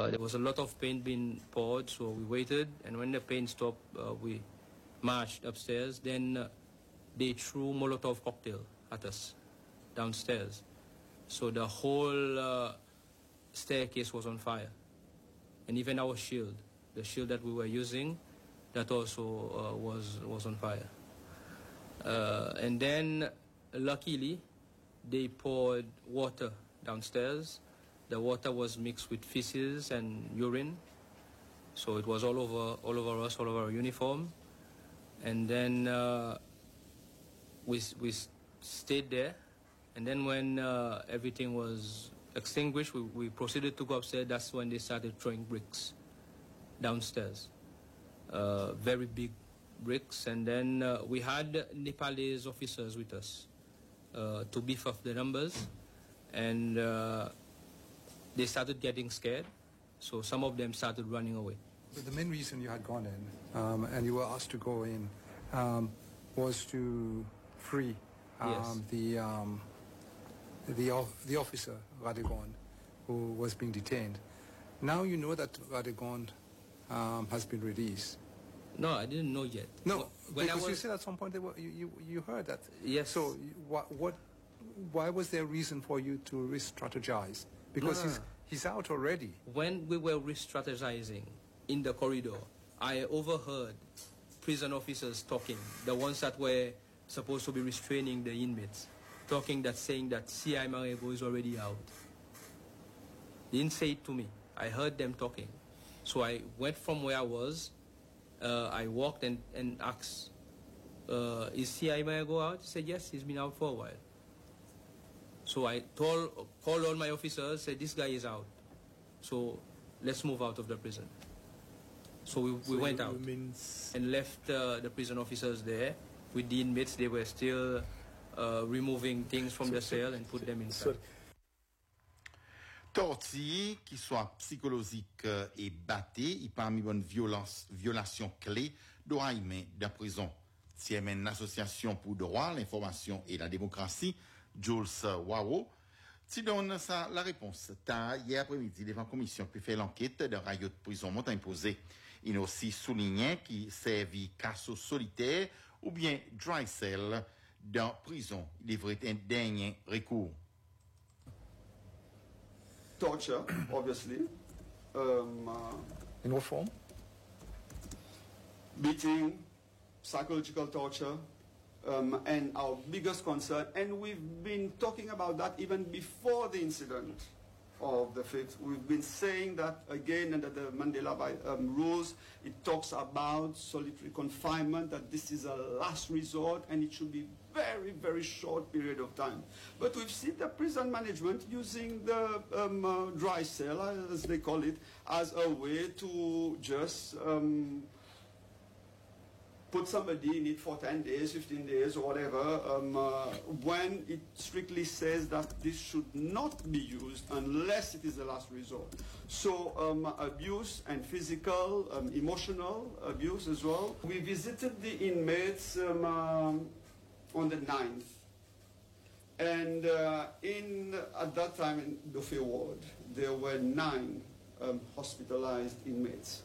There was a lot of paint being poured, so we waited, and when the paint stopped, we marched upstairs. Then they threw Molotov cocktail at us downstairs. So the whole staircase was on fire. And even our shield, the shield that we were using, that also was on fire. And then, luckily, they poured water downstairs. The water was mixed with feces and urine, so it was all over us, all over our uniform. And then we stayed there. And then when everything was extinguished, we proceeded to go upstairs. That's when they started throwing bricks downstairs, very big bricks. And then we had Nepalese officers with us to beef up the numbers, and they started getting scared, so some of them started running away. But the main reason you had gone in and you were asked to go in was to free Yes. the officer, Radegon, who was being detained. Now you know that Radegon has been released. No, I didn't know yet. No, when because I you said at some point you heard that. Yes. So why was there a reason for you to re-strategize? Because he's out already. When we were re-strategizing in the corridor, I overheard prison officers talking, the ones that were supposed to be restraining the inmates, saying that C.I. Marego is already out. They didn't say it to me. I heard them talking. So I went from where I was. I walked and asked, is C.I. Marego out? He said, yes, he's been out for a while. So I called all my officers, said, this guy is out. So let's move out of the prison. So we went out and left the prison officers there with the inmates. They were still removing things from the cell and put them inside. Torti, qui soit psychologique et batté, il parmi bonne violation clé droit humain de prison. CMN, l'association pour droit, l'information et la démocratie, Jules Wao, tu donnes ça la réponse. Hier après-midi, devant la commission qui fait l'enquête de rayon de prison montagne posée. Il a aussi souligné qu'il servit casse solitaire ou bien dry cell dans prison. Il devrait être un dernier recours. Torture, obviously. In what form? Beating, psychological torture, and our biggest concern, and we've been talking about that even before the incident of the 5th. We've been saying that again under the Mandela rules. It talks about solitary confinement, that this is a last resort and it should be very, very short period of time. But we've seen the prison management using the dry cell, as they call it, as a way to just put somebody in it for 10 days, 15 days, or whatever, when it strictly says that this should not be used unless it is the last resort. So abuse and physical, emotional abuse as well. We visited the inmates on the 9th. And at that time in Dauphin Ward, there were 9 hospitalized inmates.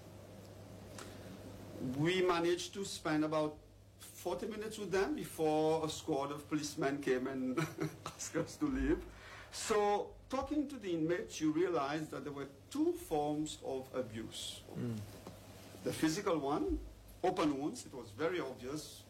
We managed to spend about 40 minutes with them before a squad of policemen came and asked us to leave. So, talking to the inmates, you realize that there were 2 forms of abuse. The physical one, open wounds, it was very obvious,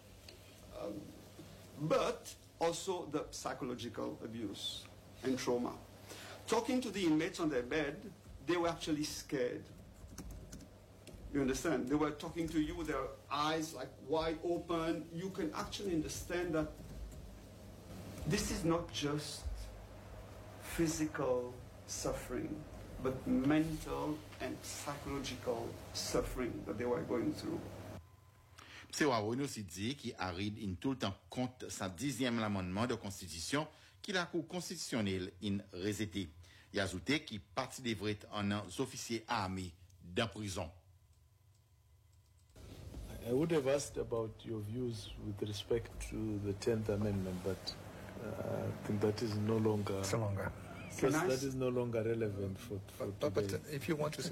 but also the psychological abuse and trauma. Talking to the inmates on their bed, they were actually scared. You understand? They were talking to you with their eyes like wide open. You can actually understand that this is not just physical suffering, but mental and psychological suffering that they were going through. C'est Wawon aussi dit qu'il arrive in tout le temps compte sa 10e amendement de constitution qui la Cour constitutionnelle in rejeté. Il a ajouté qu'il parti devrait être en officier armé dans prison. I would have asked about your views with respect to the 10th Amendment, but I think that is no longer. It's no longer. That is no longer relevant for but if you want to say